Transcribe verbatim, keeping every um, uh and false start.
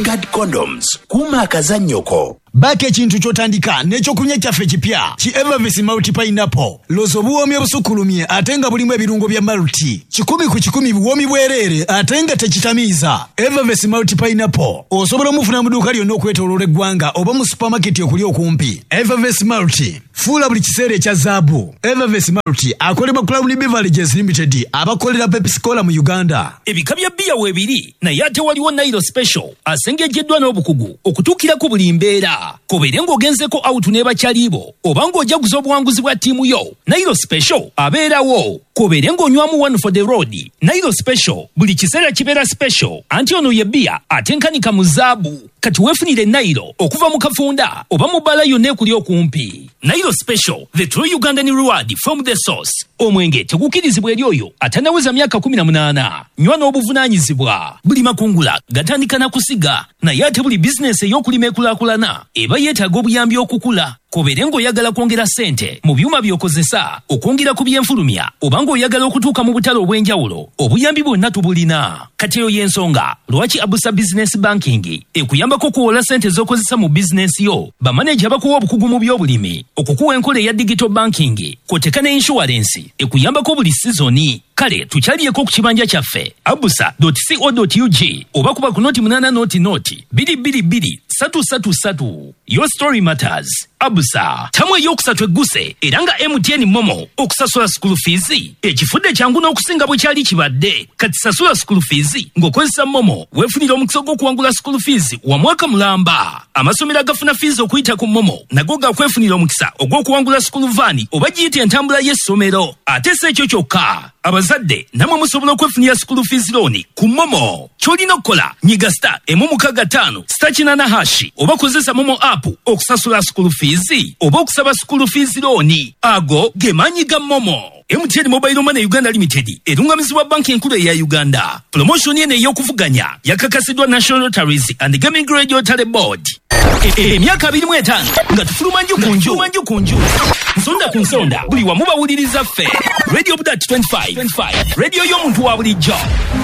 Guard condoms kuma akazanyoko. Bake ekintu kyotandika n'ekyokunywa kyaffe kipya ki Evervis Multi Pineapple. Lozo buwomi obusukulumye ate nga bulimu ebirungo bya multi. Kikumi ku kikumi buwomi bwerere ate nga tekitamiiza. Evervis Multi Pineapple osobola omufuna mu dduuka lyonna okwetooloola eggwanga oba mu supermarket okuli okumpi. Evervis Multi fuula buli kiseera ekya zaabu. Evervis Multi akolebwa Crown Beverages Limited abakolera Pepsi Cola mu Uganda. Ebika bya bbiya weebiri naye ate waliwo Nairo Special asengejeddwa n'obukugu okutuukira ku buli mbeera. Kobere ng'ogenzeko out n'ebakyalibo oba ng'ojaguza obuwanguzi bwa ttiimu yo, Nairo Special abeerawo. Kobere ng'onywamu one for the road, Nairo Special buli kiseera kibeera special anti ono ye bbiya atenkanika mu zaabu. Kati weefunire Nairo okuva mu kafunda oba mu bbala yonna ekuli okumpi. Nairo Special, the true Ugandan reward from the source. Omwenge tegukirizibwa eri oyo atanaweza myaka kumi na munaana. Nywa n'obuvunaanyizibwa. Buli makungula gatandika na kusiga naye ate buli bizinesi ey'okulima ekulaakulana eba yeetaaga obuyambi okukula. Kobere ng'oyagala kwongera ssente mu byuma by'okozesa okwongera ku byenfulumya oba ng'oyagala okutuuka mu butale obw'enjawulo, obuyambi bwonna tubulina. Kati eyo y'ensonga lwaki Abusa Business Banking ekuyambako kuwola ssente z'okozesa mu bizinesi yo, bamaneja bakuwa obukugu mu by'obulimi, okukuwa enkola eya digital banking, kw'oteeka ne insurance ekuyambako buli sizoni. Kale tukyaliyeko ku kibanja kyaffe abusa dot co dot u g oba kuba ku noti munana noti noti biri biri biri satu satu satu. Your story matters. Abusa tamwe eyokusatu egguse era nga M T N Momo okusasula school fees ekifudde kyangu n'okusinga bwe kyali kibadde. Kati sasula school fees ng'okozesa Momo weefunira omukisa gw'okuwangula school fees wa mwaka mulamba. Amasomero agafuna fees okuyita ku Momo nago gakwefunira omukisa ogw'okuwangula school van oba giyite entambula y'essomero. Ate si ekyo kyokka, abazadde namwe musobola okwefunira school fees loan ku Momo. Ky'olina okukola nyiga star emu mukaga ttaano star kinana hashi oba kozesa Momo app okusasula school fees oba okusaba school fees loan. Ago ge maanyi ga Momo. M T N Mobile Money Uganda Limited erungamizibwa banki enkulu eya Uganda. Promotion yene ey'okuvuganya yakakasiddwa National Lotteries and Gaming Regulatory Board. Emyaka abiri mu etaano nga tufuluma nju ku nju nsonda ku nsonda buli wamu bawuliriza ffe Radio Budat twenty-five Radio y'omuntu wa bulijjo.